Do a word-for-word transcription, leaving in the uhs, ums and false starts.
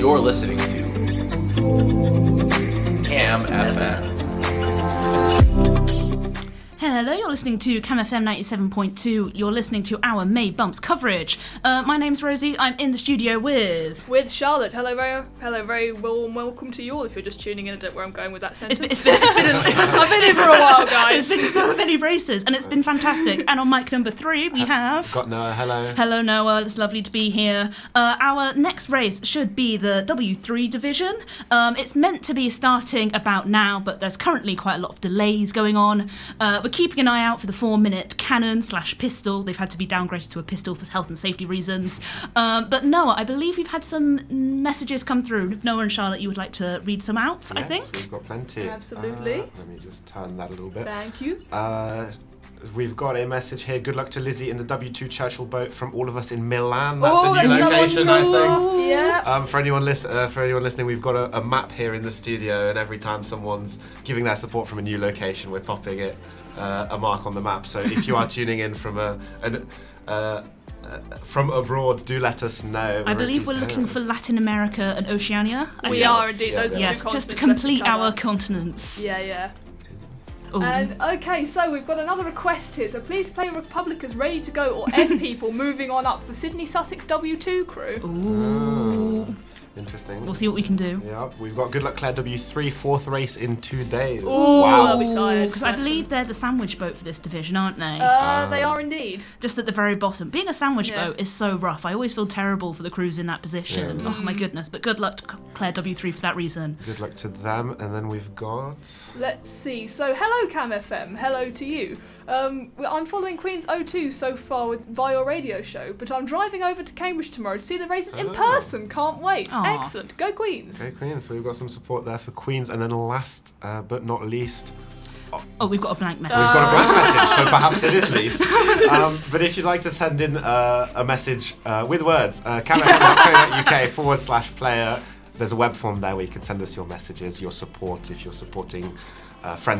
You're listening to Cam F M. Hello, you're listening to Cam F M ninety-seven point two. You're listening to our May Bumps coverage. Uh, my name's Rosie. I'm in the studio with... With Charlotte. Hello, very, hello, very warm welcome to you all if you're just tuning in. I don't know where I'm going with that sentence. It's been, it's been, it's been a, I've been here for a while, guys. There's been so many races, and it's been fantastic. And on mic number three, we have... Got Noah, hello. Hello, Noah. It's lovely to be here. Uh, our next race should be the W three division. Um, it's meant to be starting about now, but there's currently quite a lot of delays going on. Uh, we're keeping an eye out for the four-minute cannon slash pistol. They've had to be downgraded to a pistol for health and safety reasons. Um, but Noah, I believe we've had some messages come through. If Noah and Charlotte, you would like to read some out, Yes, I think? we've got plenty. Absolutely. Uh, let me just turn that a little bit. Thank you. Uh, we've got a message here. Good luck to Lizzie in the W two Churchill boat from all of us in Milan. That's oh, a new that's location, I another think. Yeah. Um, for anyone lis- uh, for anyone listening, we've got a, a map here in the studio, and every time someone's giving their support from a new location, we're popping it uh, a mark on the map. So if you are tuning in from a an, uh, uh, from abroad, do let us know. I believe we're looking for Latin America and Oceania. I We think. are indeed. Yeah, Those yeah. are Yes, two just to continents complete left our cover. continents. Yeah, yeah. Ooh. And okay, so we've got another request here. So please play Republica's Ready to Go or N People moving on up for Sydney Sussex W two crew. Ooh. Interesting. We'll see what we can do. Yeah, we've got Good Luck Claire W three, fourth race in two days. Ooh, I'll be tired. Because I believe they're the sandwich boat for this division, aren't they? Uh, they are indeed. Just at the very bottom. Being a sandwich Yes. boat is so rough. I always feel terrible for the crews in that position. Yeah. Oh my goodness. But good luck to Claire W three for that reason. Good luck to them, and then we've got. Let's see. So, hello Cam F M. Hello to you. Um, well, I'm following Queen's O two so far with via your radio show, but I'm driving over to Cambridge tomorrow to see the races in Oh. person. Can't wait. Aw. Excellent. Go Queens. Okay, Queens. So we've got some support there for Queens, and then last uh, but not least, Oh, we've got a blank message. we've got a blank message, so perhaps it is least. Um, but if you'd like to send in uh, a message uh, with words, uh, camfm.co.uk forward slash player. There's a web form there where you can send us your messages, your support if you're supporting uh, friends.